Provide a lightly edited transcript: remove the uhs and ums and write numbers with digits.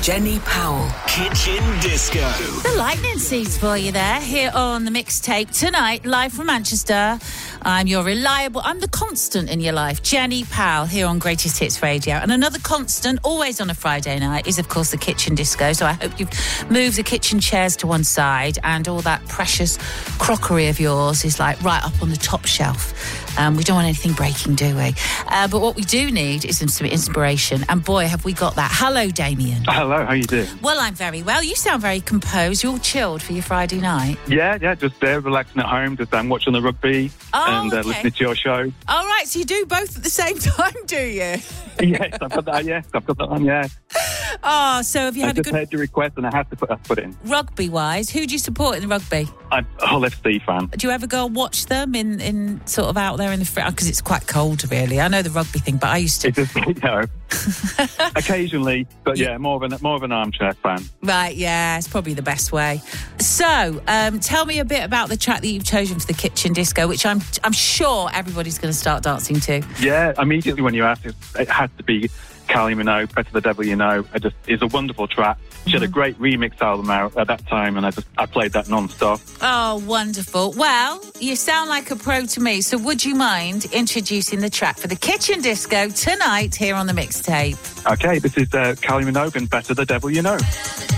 Jenny Powell. Kitchen Disco. The lightning seeds for you there, here on the mixtape tonight, live from Manchester. I'm the constant in your life, Jenny Powell, here on Greatest Hits Radio. And another constant, always on a Friday night, is of course the kitchen disco. So I hope you've moved the kitchen chairs to one side and all that precious crockery of yours is like right up on the top shelf. We don't want anything breaking, do we? But what we do need is some inspiration. And boy, have we got that. Hello, Damien. Hello, how you doing? Well, I'm very well. You sound very composed. You're all chilled for your Friday night. Yeah, just there, relaxing at home, just watching the rugby and okay. listening to your show. All right, so you do both at the same time, do you? Yes, I've got that one, yeah. Oh, so have you had a good... I just heard your request and I have to put it in. Rugby-wise, who do you support in the rugby? I'm a Hull FC fan. Do you ever go and watch them in sort of out there in the... Because it's quite cold, really. I know the rugby thing, but I used to... It just, occasionally, but yeah, more of an armchair fan. Right, yeah, it's probably the best way. So, tell me a bit about the track that you've chosen for the kitchen disco, which I'm sure everybody's going to start dancing to. Yeah, immediately when you asked, it had to be Kylie Minogue, Better the Devil You Know. It's a wonderful track. She had a great remix album out at that time, and I played that non-stop. Oh, wonderful. Well, you sound like a pro to me, so would you mind introducing the track for the kitchen disco tonight here on the mixtape? Okay, this is Kylie Minogue and Better the Devil You Know.